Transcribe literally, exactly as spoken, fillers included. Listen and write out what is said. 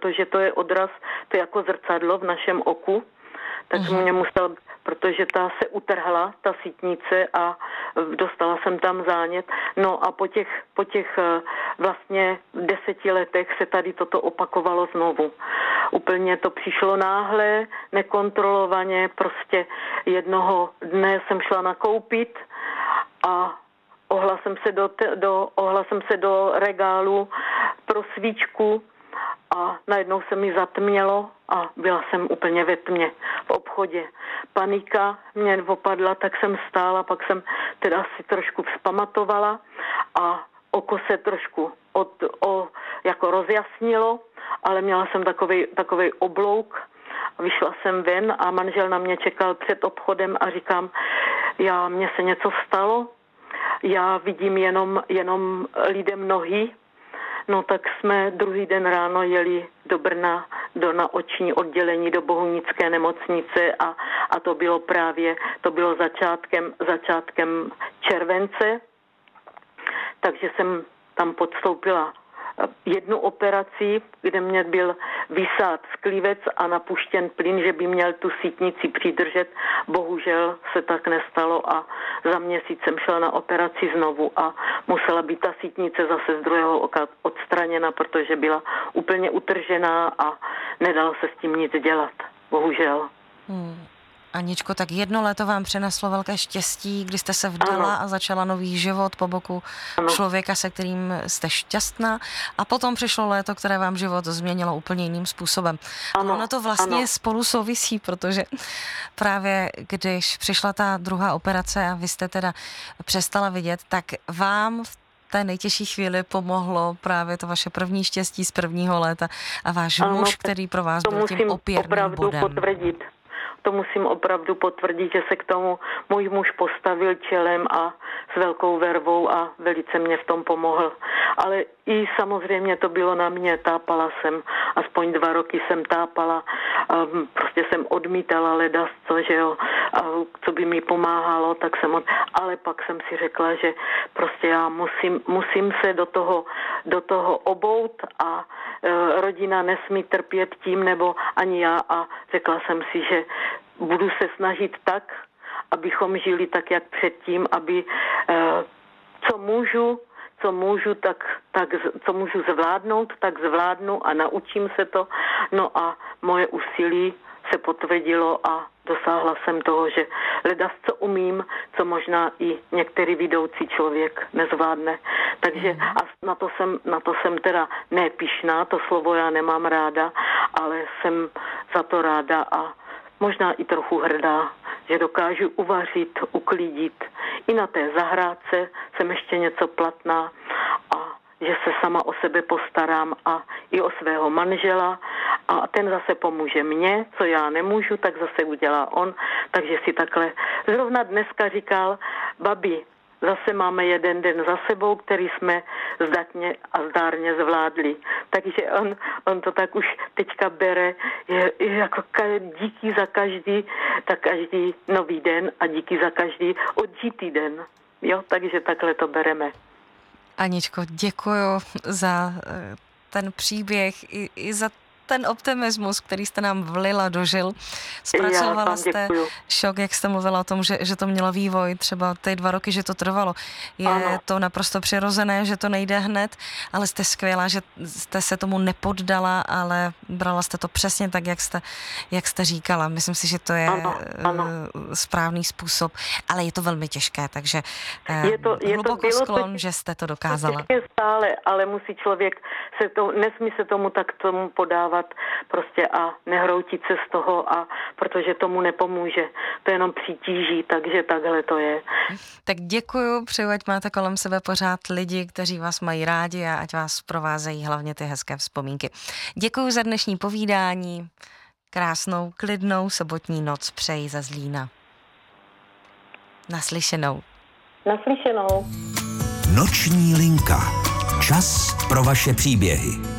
protože to je odraz, to je jako zrcadlo v našem oku, tak uh-huh. mě musel, protože ta se utrhla, ta sítnice a dostala jsem tam zánět. No a po těch, po těch vlastně deseti letech se tady toto opakovalo znovu. Úplně to přišlo náhle, nekontrolovaně, prostě jednoho dne jsem šla nakoupit a ohla jsem se do, do, ohla jsem se do regálu pro svíčku a najednou se mi zatmělo a byla jsem úplně ve tmě v obchodě. Panika mě opadla, tak jsem stála, pak jsem teda si trošku vzpamatovala a oko se trošku od, o, jako rozjasnilo, ale měla jsem takovej, takovej oblouk. Vyšla jsem ven a manžel na mě čekal před obchodem a říkám, já, mně se něco stalo, já vidím jenom, jenom lidem nohy. No tak jsme druhý den ráno jeli do Brna, do na oční oddělení, do Bohunické nemocnice a, a to bylo právě, to bylo začátkem, začátkem července, takže jsem tam podstoupila jednu operaci, kde mě byl vysát sklívec a napuštěn plyn, že by měl tu sítnici přidržet. Bohužel se tak nestalo a za měsíc jsem šla na operaci znovu a musela být ta sítnice zase z druhého oka odstraněna, protože byla úplně utržená a nedalo se s tím nic dělat. Bohužel. Hmm. Aničko, tak jedno léto vám přineslo velké štěstí, kdy jste se vdala ano. a začala nový život po boku ano. člověka, se kterým jste šťastná, a potom přišlo léto, které vám život změnilo úplně jiným způsobem. Ano. Ono to vlastně ano. spolu souvisí, protože právě když přišla ta druhá operace a vy jste teda přestala vidět, tak vám v té nejtěžší chvíli pomohlo právě to vaše první štěstí z prvního léta a váš ano, muž, který pro vás byl tím opěrným bodem. Potvrdit. To musím opravdu potvrdit, že se k tomu můj muž postavil čelem a s velkou vervou a velice mě v tom pomohl. Ale i samozřejmě to bylo na mě, tápala jsem, aspoň dva roky jsem tápala, prostě jsem odmítala ledasco, že jo, a co by mi pomáhalo, tak jsem od... ale pak jsem si řekla, že prostě já musím, musím se do toho, do toho obout a e, rodina nesmí trpět tím, nebo ani já, a řekla jsem si, že budu se snažit tak, abychom žili tak, jak předtím, aby e, co můžu, co můžu, tak, tak co můžu zvládnout, tak zvládnu a naučím se to. No a moje úsilí se potvrdilo a dosáhla jsem toho, že ledas co umím, co možná i některý vidoucí člověk nezvládne. Takže a na to jsem, na to jsem teda nepyšná, to slovo já nemám ráda, ale jsem za to ráda a možná i trochu hrdá, že dokážu uvařit, uklidit. I na té zahrádce jsem ještě něco platná a že se sama o sebe postarám a i o svého manžela a ten zase pomůže mně, co já nemůžu, tak zase udělá on. Takže si takhle zrovna dneska říkal, babi, zase máme jeden den za sebou, který jsme zdatně a zdárně zvládli. Takže on, on to tak už teďka bere, je, je jako ka, díky za každý, tak každý nový den a díky za každý odžitý den. Jo, takže takhle to bereme. Aničko, děkuju za ten příběh i, i za ten optimismus, který jste nám vlila do žil. Zpracovala jste šok, jak jste mluvila o tom, že, že to mělo vývoj, třeba ty dva roky, že to trvalo. Je ano. to naprosto přirozené, že to nejde hned, ale jste skvělá, že jste se tomu nepoddala, ale brala jste to přesně tak, jak jste, jak jste říkala. Myslím si, že to je ano, ano. správný způsob, ale je to velmi těžké, takže je to, je hluboko to, sklon, to, že jste to dokázala. To stále, ale musí člověk se to, nesmí se tomu tak tomu podávat prostě a nehroutit se z toho, a protože tomu nepomůže. To jenom přitíží, takže takhle to je. Tak děkuju, přeju, ať máte kolem sebe pořád lidi, kteří vás mají rádi a ať vás provázejí hlavně ty hezké vzpomínky. Děkuju za dnešní povídání. Krásnou, klidnou sobotní noc přeji ze Zlína. Naslyšenou. Naslyšenou. Noční linka. Čas pro vaše příběhy.